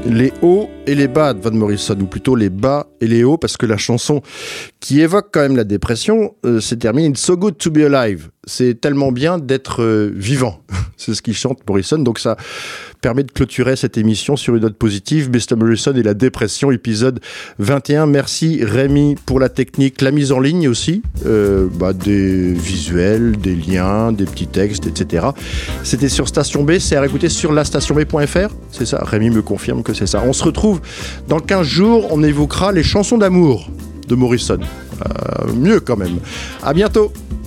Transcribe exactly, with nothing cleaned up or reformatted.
les hauts et les bas de Van Morrison, ou plutôt les bas et les hauts, parce que la chanson qui évoque quand même la dépression euh, se termine « It's so good to be alive ». C'est tellement bien d'être euh, vivant. C'est ce qu'il chante Morrison, donc ça permet de clôturer cette émission sur une note positive. mister Morrison et la dépression, épisode vingt et un. Merci Rémi pour la technique, la mise en ligne aussi, euh, bah, des visuels, des liens, des petits textes, et cetera. C'était sur Station B, c'est à réécouter sur la station b point f r, c'est ça, Rémi me confirme que c'est ça. On se retrouve dans quinze jours, on évoquera les chansons d'amour de Morrison. Euh, mieux quand même. À bientôt.